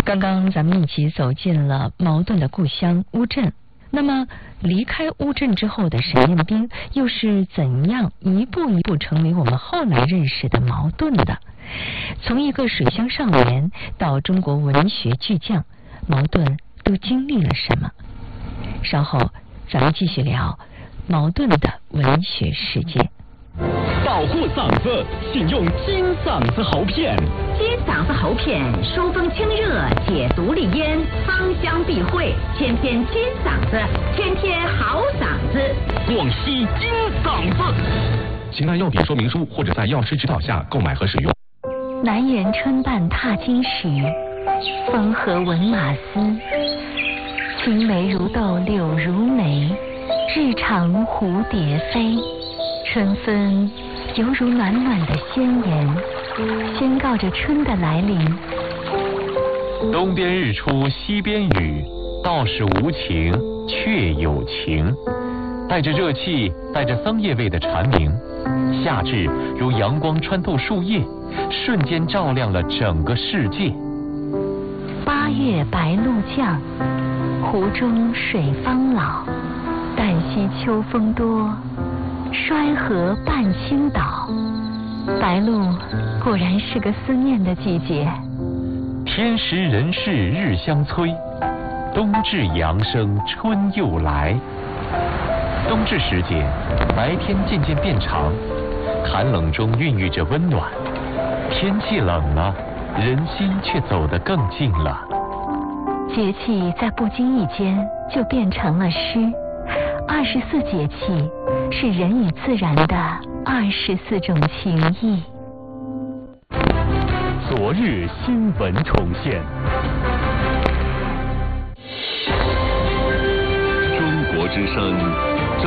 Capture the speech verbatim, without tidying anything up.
刚刚咱们一起走进了茅盾的故乡乌镇。那么离开乌镇之后的沈彦斌又是怎样一步一步成为我们后来认识的茅盾的？从一个水乡少年到中国文学巨匠，茅盾都经历了什么？稍后咱们继续聊茅盾的文学世界。 保护嗓子，请用金嗓子喉片。 金嗓子喉片，疏风清热，解毒利咽，芳香避秽，天天金嗓子，天天好嗓子。 广西金嗓子。请按药品说明书或者在药师指导下购买和使用。 南园春半踏金石，风和闻马嘶。青梅如豆柳如眉，日长蝴蝶飞。春分犹如暖暖的宣言，宣告着春的来临。 东边日出西边雨，道是无晴却有晴。带着热气，带着桑叶味的蝉鸣，夏至如阳光穿透树叶，瞬间照亮了整个世界。 八月白露降，湖中水方老。旦夕秋风多，衰河半倾倒。白露果然是个思念的季节。 天时人事日相催，冬至阳生春又来。冬至时节，白天渐渐变长，寒冷中孕育着温暖。天气冷了，人心却走得更近了。 节气在不经意间就变成了诗。二十四节气是人与自然的二十四种情谊。 昨日新闻重现，